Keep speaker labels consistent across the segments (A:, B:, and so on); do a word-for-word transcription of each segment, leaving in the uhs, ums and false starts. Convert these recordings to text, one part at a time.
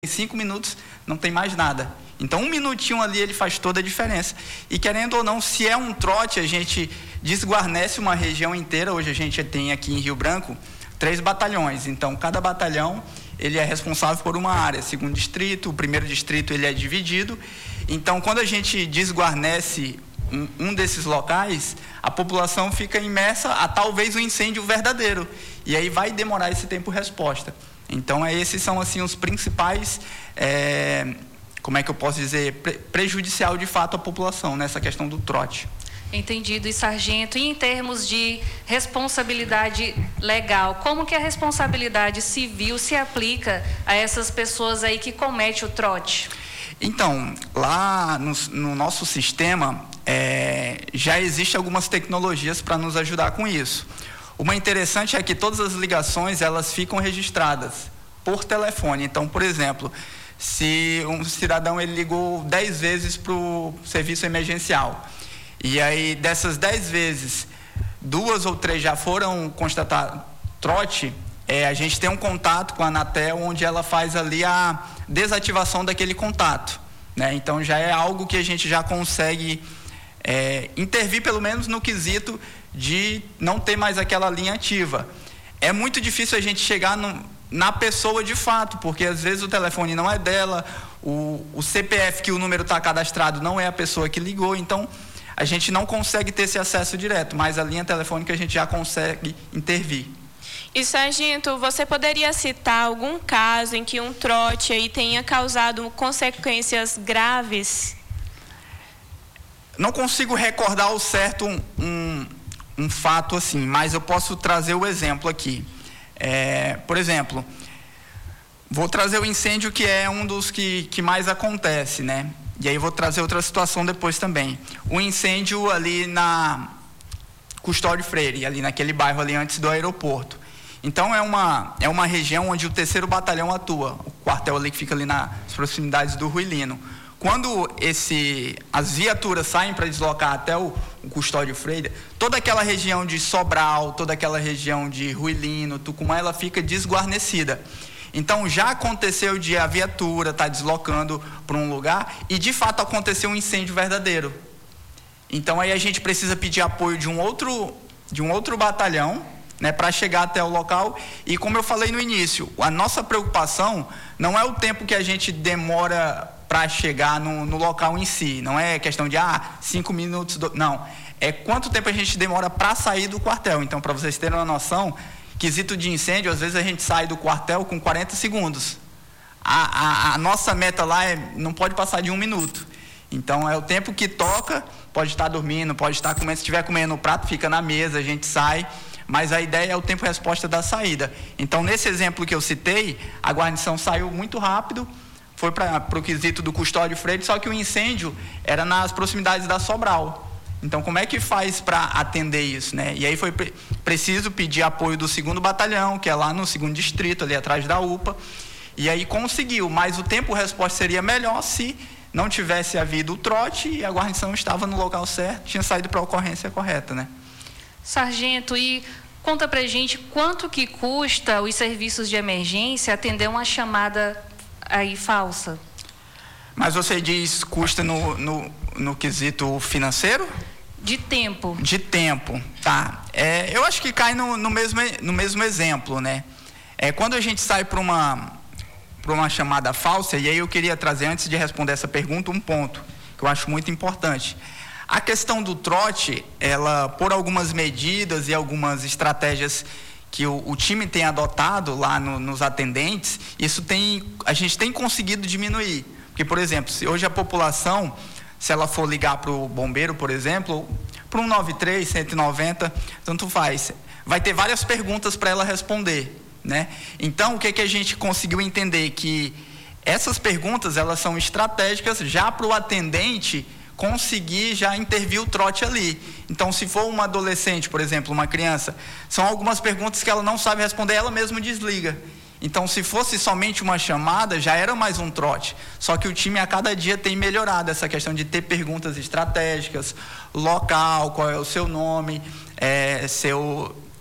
A: Em cinco minutos não tem mais nada. Então, um minutinho ali ele faz toda a diferença. E querendo ou não, se é um trote, a gente desguarnece uma região inteira. Hoje a gente tem aqui em Rio Branco três batalhões. Então, cada batalhão ele é responsável por uma área. Segundo distrito, o primeiro distrito ele é dividido. Então, quando a gente desguarnece um, um desses locais, a população fica imersa a talvez um incêndio verdadeiro. E aí vai demorar esse tempo-resposta. Então, esses são assim os principais, é, como é que eu posso dizer, pre prejudicial de fato à população nessa questão do trote.
B: Entendido. E, sargento, e em termos de responsabilidade legal, como que a responsabilidade civil se aplica a essas pessoas aí que cometem o trote? Então, lá no, no nosso sistema, é, já existem algumas tecnologias para nos ajudar com isso. Uma interessante é que todas as ligações, elas ficam registradas por telefone. Então, por exemplo, se um cidadão ele ligou dez vezes para o serviço emergencial, e aí dessas dez vezes, duas ou três já foram constatar trote, é, a gente tem um contato com a Anatel, onde ela faz ali a desativação daquele contato, né? Então, já é algo que a gente já consegue é, intervir, pelo menos no quesito de não ter mais aquela linha ativa. É muito difícil a gente chegar no, na pessoa de fato, porque às vezes o telefone não é dela, o, o C P F que o número está cadastrado não é a pessoa que ligou, então a gente não consegue ter esse acesso direto, mas a linha telefônica a gente já consegue intervir.
C: E, sargento, você poderia citar algum caso em que um trote aí tenha causado consequências graves?
A: Não consigo recordar ao certo um, um um fato assim, mas eu posso trazer o exemplo aqui. É, por exemplo, vou trazer o incêndio que é um dos que, que mais acontece, né? E aí vou trazer outra situação depois também. O incêndio ali na Custódio Freire, ali naquele bairro ali antes do aeroporto. Então é uma, é uma região onde o terceiro batalhão atua, o quartel ali que fica ali nas proximidades do Ruilino. Quando esse, as viaturas saem para deslocar até o, o Custódio Freire, toda aquela região de Sobral, toda aquela região de Ruilino, Tucumã, ela fica desguarnecida. Então, já aconteceu de a viatura estar tá deslocando para um lugar e, de fato, aconteceu um incêndio verdadeiro. Então, aí a gente precisa pedir apoio de um outro, de um outro batalhão, né, para chegar até o local. E, como eu falei no início, a nossa preocupação não é o tempo que a gente demora para chegar no, no local em si, não é questão de, ah, cinco minutos, do... não, é quanto tempo a gente demora para sair do quartel. Então, para vocês terem uma noção, quesito de incêndio, às vezes a gente sai do quartel com quarenta segundos, a, a, a nossa meta lá é, não pode passar de um minuto, então é o tempo que toca, pode estar dormindo, pode estar comendo, se estiver comendo o prato, fica na mesa, a gente sai, mas a ideia é o tempo-resposta da saída. Então, nesse exemplo que eu citei, a guarnição saiu muito rápido, foi para o quesito do Custódio Freire, só que o incêndio era nas proximidades da Sobral. Então, como é que faz para atender isso, né? E aí foi pre preciso pedir apoio do segundo batalhão, que é lá no segundo distrito, ali atrás da U P A, e aí conseguiu, mas o tempo-resposta seria melhor se não tivesse havido o trote e a guarnição estava no local certo, tinha saído para a ocorrência correta, né?
B: Sargento, e conta pra gente quanto que custa os serviços de emergência atender uma chamada aí falsa?
A: Mas você diz custa no, no, no quesito financeiro?
B: De tempo.
A: De tempo, tá. É, eu acho que cai no, no, mesmo, no mesmo exemplo, né? É, quando a gente sai para uma, para uma chamada falsa, e aí eu queria trazer, antes de responder essa pergunta, um ponto que eu acho muito importante. A questão do trote, ela, por algumas medidas e algumas estratégias que o, o time tem adotado lá no, nos atendentes, isso tem, a gente tem conseguido diminuir. Porque, por exemplo, se hoje a população, se ela for ligar para o bombeiro, por exemplo, para um nove três, cento e noventa, tanto faz, vai ter várias perguntas para ela responder, né? Então, o que, que a gente conseguiu entender? Que essas perguntas, elas são estratégicas já para o atendente conseguir já intervir o trote ali. Então, se for uma adolescente, por exemplo, uma criança, são algumas perguntas que ela não sabe responder, ela mesma desliga. Então, se fosse somente uma chamada, já era mais um trote. Só que o time a cada dia tem melhorado essa questão de ter perguntas estratégicas, local, qual é o seu nome, é, seu,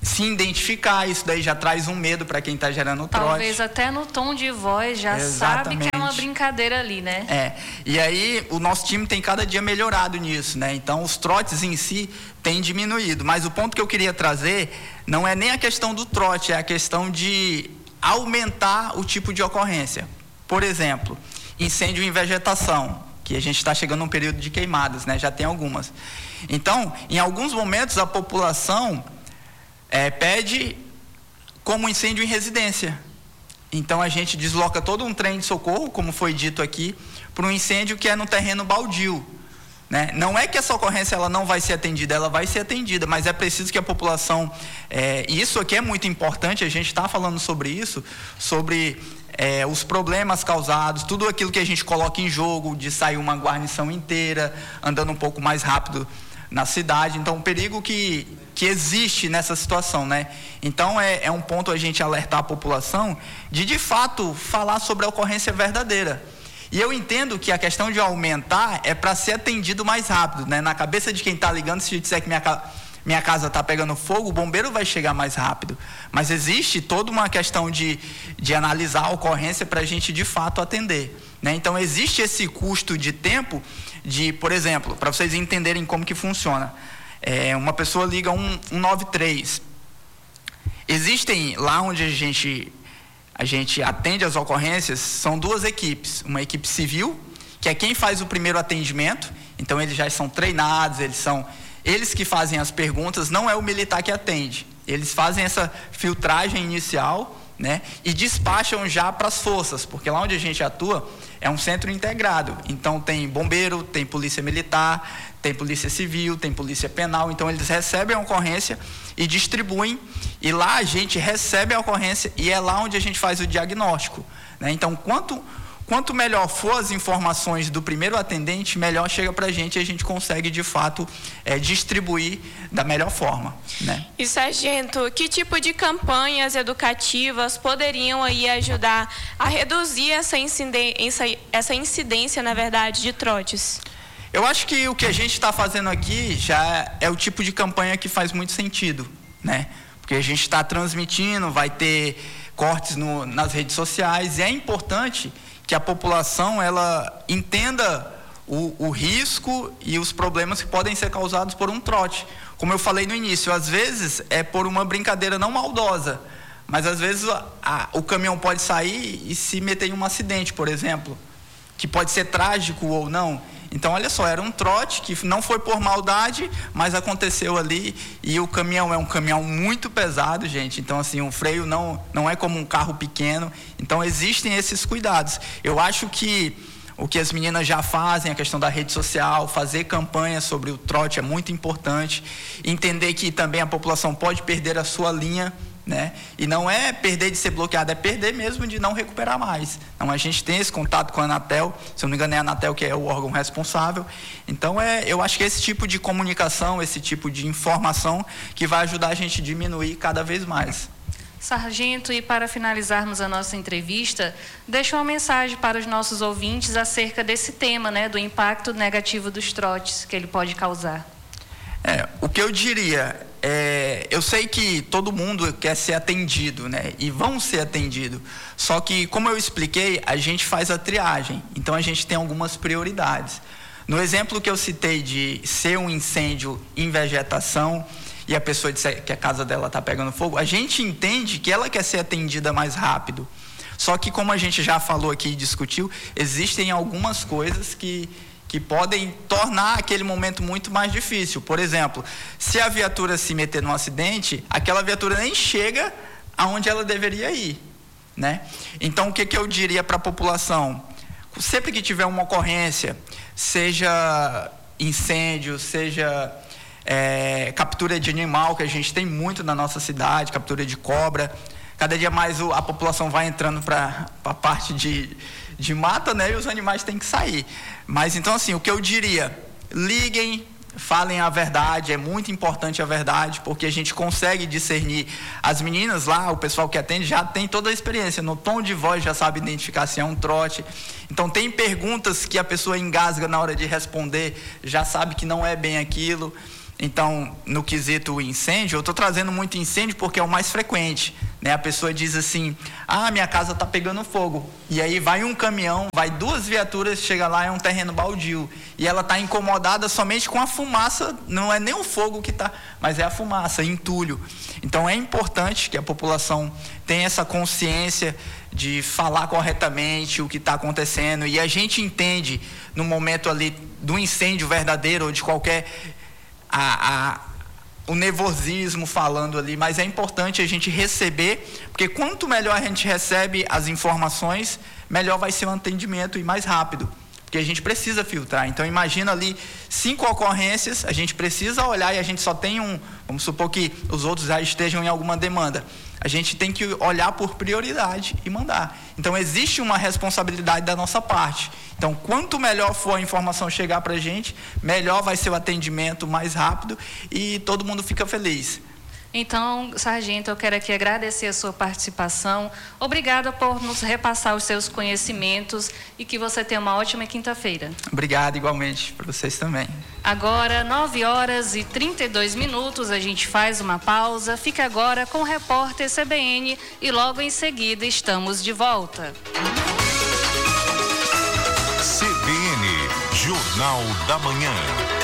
A: se identificar, isso daí já traz um medo para quem está gerando o trote.
B: Talvez até no tom de voz já
A: Exatamente.
B: Sabe que é uma brincadeira ali, né?
A: É, e aí o nosso time tem cada dia melhorado nisso, né? Então os trotes em si têm diminuído, mas o ponto que eu queria trazer não é nem a questão do trote, é a questão de aumentar o tipo de ocorrência. Por exemplo, incêndio em vegetação, que a gente está chegando num período de queimadas, né? Já tem algumas. Então, em alguns momentos a população É, pede como incêndio em residência. Então a gente desloca todo um trem de socorro, como foi dito aqui, para um incêndio que é no terreno baldio, né? Não é que essa ocorrência ela não vai ser atendida, ela vai ser atendida, mas é preciso que a população, é, e isso aqui é muito importante, a gente está falando sobre isso, sobre é, os problemas causados, tudo aquilo que a gente coloca em jogo, de sair uma guarnição inteira, andando um pouco mais rápido na cidade. Então o perigo que, que existe nessa situação, né? Então é, é um ponto a gente alertar a população de de fato falar sobre a ocorrência verdadeira. E eu entendo que a questão de aumentar é para ser atendido mais rápido, né? Na cabeça de quem está ligando, se eu disser que minha, minha casa está pegando fogo, o bombeiro vai chegar mais rápido. Mas existe toda uma questão de, de analisar a ocorrência para a gente de fato atender, né? Então existe esse custo de tempo de, por exemplo, para vocês entenderem como que funciona, é, uma pessoa liga um nove três, existem lá onde a gente, a gente atende as ocorrências, são duas equipes, uma equipe civil, que é quem faz o primeiro atendimento, então eles já são treinados, eles são, eles que fazem as perguntas, não é o militar que atende, eles fazem essa filtragem inicial, né, e despacham já para as forças, porque lá onde a gente atua é um centro integrado, então tem bombeiro, tem polícia militar, tem polícia civil, tem polícia penal, então eles recebem a ocorrência e distribuem, e lá a gente recebe a ocorrência e é lá onde a gente faz o diagnóstico, né? Então quanto, quanto melhor for as informações do primeiro atendente, melhor chega para a gente e a gente consegue de fato é, distribuir da melhor forma, né?
C: E sargento, que tipo de campanhas educativas poderiam aí ajudar a reduzir essa incidência, essa incidência, na verdade, de trotes?
A: Eu acho que o que a gente está fazendo aqui já é o tipo de campanha que faz muito sentido, né? Porque a gente está transmitindo, vai ter cortes no, nas redes sociais, e é importante que a população ela entenda o, o risco e os problemas que podem ser causados por um trote. Como eu falei no início, às vezes é por uma brincadeira não maldosa, mas às vezes a, a, o caminhão pode sair e se meter em um acidente, por exemplo, que pode ser trágico ou não. Então, olha só, era um trote que não foi por maldade, mas aconteceu ali, e o caminhão é um caminhão muito pesado, gente. Então, assim, o freio não, não é como um carro pequeno. Então, existem esses cuidados. Eu acho que o que as meninas já fazem, a questão da rede social, fazer campanha sobre o trote é muito importante. Entender que também a população pode perder a sua linha, né? E não é perder de ser bloqueado, é perder mesmo de não recuperar mais. Então a gente tem esse contato com a Anatel, se eu não me engano é a Anatel que é o órgão responsável. Então é, eu acho que esse tipo de comunicação, esse tipo de informação que vai ajudar a gente a diminuir cada vez mais.
B: Sargento, e para finalizarmos a nossa entrevista, deixa uma mensagem para os nossos ouvintes acerca desse tema, né, do impacto negativo dos trotes que ele pode causar.
A: É, o que eu diria é, eu sei que todo mundo quer ser atendido, né? E vão ser atendidos. Só que, como eu expliquei, a gente faz a triagem. Então, a gente tem algumas prioridades. No exemplo que eu citei de ser um incêndio em vegetação e a pessoa disser que a casa dela está pegando fogo, a gente entende que ela quer ser atendida mais rápido. Só que, como a gente já falou aqui e discutiu, existem algumas coisas que... que podem tornar aquele momento muito mais difícil. Por exemplo, se a viatura se meter num acidente, aquela viatura nem chega aonde ela deveria ir, né? Então, o que, que eu diria para a população? Sempre que tiver uma ocorrência, seja incêndio, seja é, captura de animal, que a gente tem muito na nossa cidade, captura de cobra, cada dia mais o, a população vai entrando para a parte de... de mata, né? E os animais têm que sair. Mas então, assim, o que eu diria, liguem, falem a verdade, é muito importante a verdade, porque a gente consegue discernir. As meninas lá, o pessoal que atende já tem toda a experiência, no tom de voz já sabe identificar se é um trote. Então tem perguntas que a pessoa engasga na hora de responder, já sabe que não é bem aquilo. Então, no quesito incêndio, eu estou trazendo muito incêndio porque é o mais frequente, né? A pessoa diz assim, ah, minha casa está pegando fogo. E aí vai um caminhão, vai duas viaturas, chega lá, é um terreno baldio. E ela está incomodada somente com a fumaça, não é nem o fogo que está, mas é a fumaça, entulho. Então, é importante que a população tenha essa consciência de falar corretamente o que está acontecendo. E a gente entende, no momento ali do incêndio verdadeiro ou de qualquer... A, a, o nervosismo falando ali, mas é importante a gente receber, porque quanto melhor a gente recebe as informações, melhor vai ser o atendimento e mais rápido, porque a gente precisa filtrar. Então imagina ali cinco ocorrências, a gente precisa olhar e a gente só tem um, vamos supor que os outros já estejam em alguma demanda, a gente tem que olhar por prioridade e mandar. Então existe uma responsabilidade da nossa parte. Então, quanto melhor for a informação chegar para a gente, melhor vai ser o atendimento, mais rápido, e todo mundo fica feliz.
B: Então, sargento, eu quero aqui agradecer a sua participação. Obrigada por nos repassar os seus conhecimentos e que você tenha uma ótima quinta-feira.
A: Obrigado, igualmente, para vocês também.
B: Agora, nove horas e trinta e dois minutos, a gente faz uma pausa. Fica agora com o repórter C B N e logo em seguida estamos de volta.
D: C B N, Jornal da Manhã.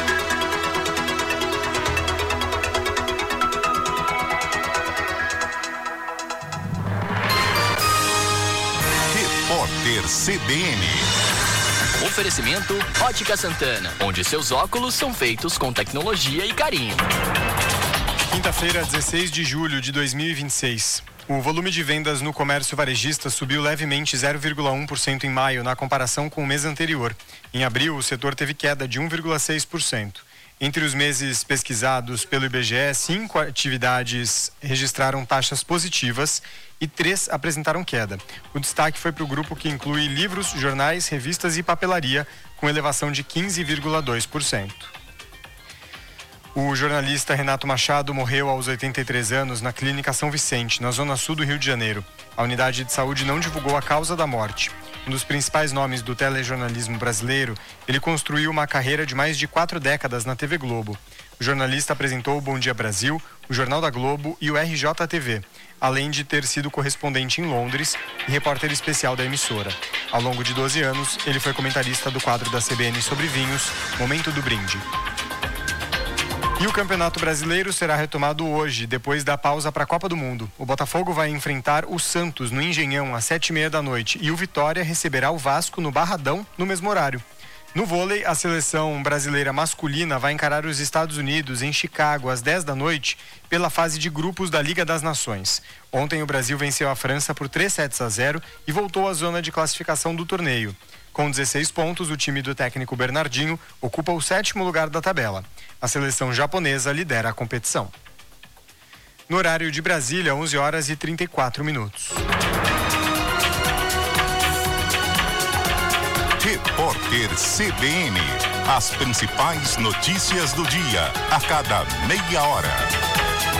D: Repórter C B N.
E: Oferecimento Ótica Santana, onde seus óculos são feitos com tecnologia e carinho.
F: Quinta-feira, dezesseis de julho de dois mil e vinte e seis. O volume de vendas no comércio varejista subiu levemente zero vírgula um por cento em maio, na comparação com o mês anterior. Em abril, o setor teve queda de um vírgula seis por cento. Entre os meses pesquisados pelo I B G E, cinco atividades registraram taxas positivas e três apresentaram queda. O destaque foi para o grupo que inclui livros, jornais, revistas e papelaria, com elevação de quinze vírgula dois por cento. O jornalista Renato Machado morreu aos oitenta e três anos na Clínica São Vicente, na zona sul do Rio de Janeiro. A unidade de saúde não divulgou a causa da morte. Um dos principais nomes do telejornalismo brasileiro, ele construiu uma carreira de mais de quatro décadas na T V Globo. O jornalista apresentou o Bom Dia Brasil, o Jornal da Globo e o R J T V, além de ter sido correspondente em Londres e repórter especial da emissora. Ao longo de doze anos, ele foi comentarista do quadro da C B N sobre vinhos, Momento do Brinde. E o Campeonato Brasileiro será retomado hoje, depois da pausa para a Copa do Mundo. O Botafogo vai enfrentar o Santos no Engenhão às sete e meia da noite e o Vitória receberá o Vasco no Barradão no mesmo horário. No vôlei, a seleção brasileira masculina vai encarar os Estados Unidos em Chicago às dez da noite pela fase de grupos da Liga das Nações. Ontem o Brasil venceu a França por três sets a zero e voltou à zona de classificação do torneio. Com dezesseis pontos, o time do técnico Bernardinho ocupa o sétimo lugar da tabela. A seleção japonesa lidera a competição. No horário de Brasília, onze horas e trinta e quatro minutos.
D: Repórter C B N. As principais notícias do dia, a cada meia hora.